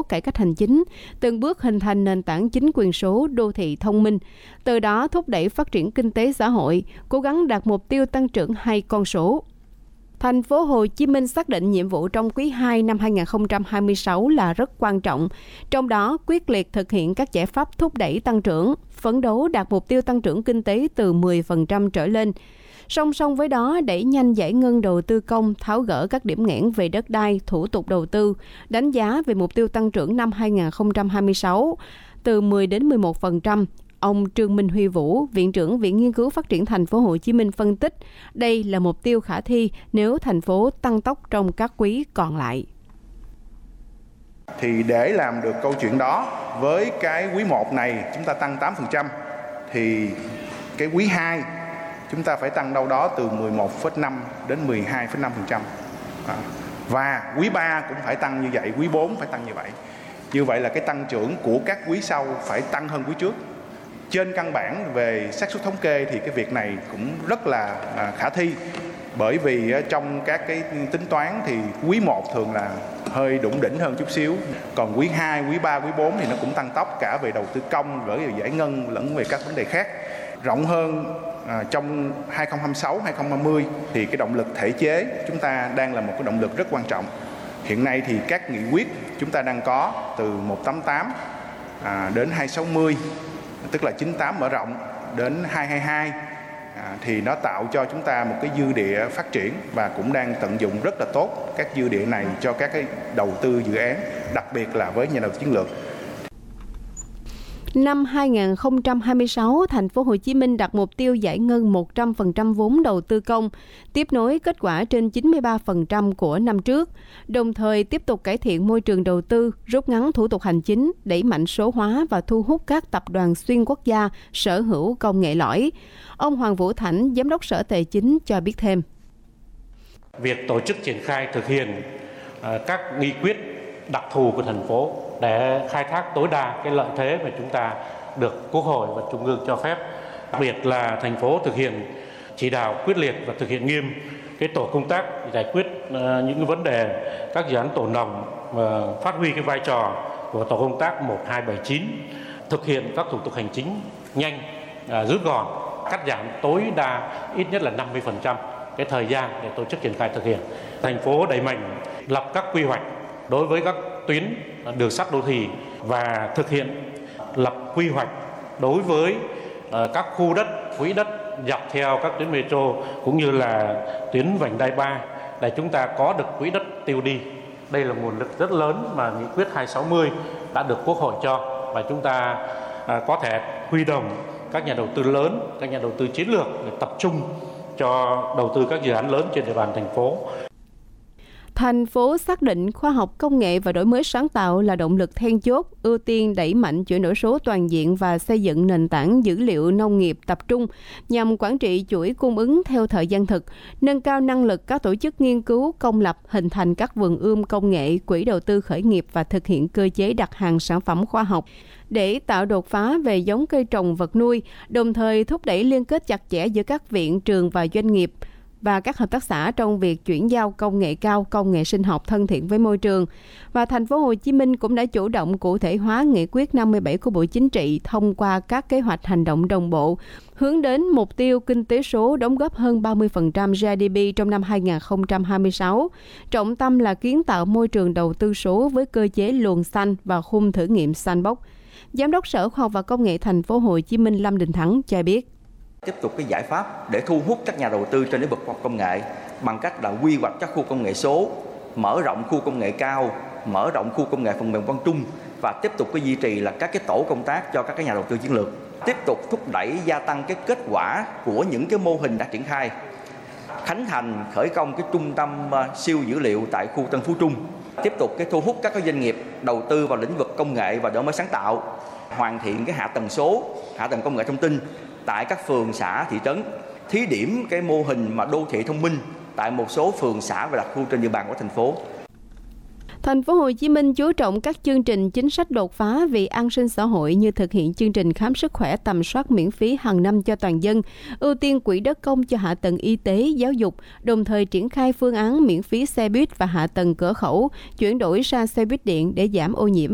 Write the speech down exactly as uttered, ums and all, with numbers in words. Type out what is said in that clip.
cải cách hành chính, từng bước hình thành nền tảng chính quyền số, đô thị thông minh, từ đó thúc đẩy phát triển kinh tế xã hội, cố gắng đạt mục tiêu tăng trưởng hai con số. Thành phố Hồ Chí Minh xác định nhiệm vụ trong quý hai năm hai nghìn không trăm hai mươi sáu là rất quan trọng, trong đó quyết liệt thực hiện các giải pháp thúc đẩy tăng trưởng, phấn đấu đạt mục tiêu tăng trưởng kinh tế từ mười phần trăm trở lên. Song song với đó, đẩy nhanh giải ngân đầu tư công, tháo gỡ các điểm nghẽn về đất đai, thủ tục đầu tư, đánh giá về mục tiêu tăng trưởng năm hai nghìn không trăm hai mươi sáu từ mười đến mười một phần trăm. Ông Trương Minh Huy Vũ, Viện trưởng Viện Nghiên cứu Phát triển Thành phố Hồ Chí Minh phân tích, đây là mục tiêu khả thi nếu thành phố tăng tốc trong các quý còn lại. Thì để làm được câu chuyện đó, với cái quý một này chúng ta tăng tám phần trăm, thì cái quý hai chúng ta phải tăng đâu đó từ mười một phẩy năm đến mười hai phẩy năm phần trăm. Và quý ba cũng phải tăng như vậy, quý bốn phải tăng như vậy. Như vậy là cái tăng trưởng của các quý sau phải tăng hơn quý trước. Trên căn bản về xác suất thống kê thì cái việc này cũng rất là khả thi, bởi vì trong các cái tính toán thì quý một thường là hơi đủng đỉnh hơn chút xíu, còn quý hai, quý ba, quý bốn thì nó cũng tăng tốc cả về đầu tư công, bởi vì giải ngân lẫn về các vấn đề khác. Rộng hơn à, trong hai nghìn không trăm hai mươi sáu, hai nghìn không trăm ba mươi thì cái động lực thể chế chúng ta đang là một cái động lực rất quan trọng. Hiện nay thì các nghị quyết chúng ta đang có từ một trăm tám mươi tám à, đến hai trăm sáu mươi, tức là chín mươi tám mở rộng đến hai trăm hai mươi hai, à, thì nó tạo cho chúng ta một cái dư địa phát triển và cũng đang tận dụng rất là tốt các dư địa này cho các cái đầu tư dự án, đặc biệt là với nhà đầu tư chiến lược. Năm hai nghìn không trăm hai mươi sáu, Thành phố Hồ Chí Minh đặt mục tiêu giải ngân một trăm phần trăm vốn đầu tư công, tiếp nối kết quả trên chín mươi ba phần trăm của năm trước, đồng thời tiếp tục cải thiện môi trường đầu tư, rút ngắn thủ tục hành chính, đẩy mạnh số hóa và thu hút các tập đoàn xuyên quốc gia sở hữu công nghệ lõi. Ông Hoàng Vũ Thảnh, Giám đốc Sở Tài chính cho biết thêm. Việc tổ chức triển khai thực hiện uh, các nghị quyết đặc thù của thành phố để khai thác tối đa cái lợi thế mà chúng ta được Quốc hội và Trung ương cho phép. Đặc biệt là thành phố thực hiện chỉ đạo quyết liệt và thực hiện nghiêm cái tổ công tác giải quyết uh, những cái vấn đề các dự án tồn đọng và phát huy cái vai trò của tổ công tác một hai bảy chín, thực hiện các thủ tục hành chính nhanh, uh, rút gọn, cắt giảm tối đa ít nhất là năm mươi phần trăm cái thời gian để tổ chức triển khai thực hiện. Thành phố đẩy mạnh lập các quy hoạch đối với các tuyến đường sắt đô thị và thực hiện lập quy hoạch đối với uh, các khu đất, quỹ đất dọc theo các tuyến metro cũng như là tuyến vành đai ba để chúng ta có được quỹ đất tiêu đi. Đây là nguồn lực rất lớn mà nghị quyết hai trăm sáu mươi đã được Quốc hội cho, và chúng ta uh, có thể huy động các nhà đầu tư lớn, các nhà đầu tư chiến lược để tập trung cho đầu tư các dự án lớn trên địa bàn thành phố. Thành phố xác định khoa học công nghệ và đổi mới sáng tạo là động lực then chốt, ưu tiên đẩy mạnh chuyển đổi số toàn diện và xây dựng nền tảng dữ liệu nông nghiệp tập trung nhằm quản trị chuỗi cung ứng theo thời gian thực, nâng cao năng lực các tổ chức nghiên cứu công lập, hình thành các vườn ươm công nghệ, quỹ đầu tư khởi nghiệp và thực hiện cơ chế đặt hàng sản phẩm khoa học để tạo đột phá về giống cây trồng vật nuôi, đồng thời thúc đẩy liên kết chặt chẽ giữa các viện, trường và doanh nghiệp và các hợp tác xã trong việc chuyển giao công nghệ cao, công nghệ sinh học thân thiện với môi trường. Và Thành phố Hồ Chí Minh cũng đã chủ động cụ thể hóa nghị quyết năm mươi bảy của Bộ Chính trị thông qua các kế hoạch hành động đồng bộ, hướng đến mục tiêu kinh tế số đóng góp hơn ba mươi phần trăm giê đê pê trong năm hai nghìn không trăm hai mươi sáu. Trọng tâm là kiến tạo môi trường đầu tư số với cơ chế luồng xanh và khung thử nghiệm sandbox. Giám đốc Sở Khoa học và Công nghệ Thành phố Hồ Chí Minh Lâm Đình Thắng cho biết. Tiếp tục cái giải pháp để thu hút các nhà đầu tư trên lĩnh vực khoa học công nghệ bằng cách là quy hoạch các khu công nghệ số, mở rộng khu công nghệ cao, mở rộng khu công nghệ phần mềm quang trung và tiếp tục cái duy trì là các cái tổ công tác cho các cái nhà đầu tư chiến lược. Tiếp tục thúc đẩy gia tăng cái kết quả của những cái mô hình đã triển khai. Khánh thành khởi công cái trung tâm siêu dữ liệu tại khu Tân Phú Trung. Tiếp tục cái thu hút các cái doanh nghiệp đầu tư vào lĩnh vực công nghệ và đổi mới sáng tạo, hoàn thiện cái hạ tầng số, hạ tầng công nghệ thông tin tại các phường, xã, thị trấn, thí điểm cái mô hình mà đô thị thông minh tại một số phường, xã và đặc khu trên địa bàn của thành phố. Thành phố Hồ Chí Minh chú trọng các chương trình chính sách đột phá vì an sinh xã hội như thực hiện chương trình khám sức khỏe tầm soát miễn phí hàng năm cho toàn dân, ưu tiên quỹ đất công cho hạ tầng y tế, giáo dục, đồng thời triển khai phương án miễn phí xe buýt và hạ tầng cửa khẩu, chuyển đổi sang xe buýt điện để giảm ô nhiễm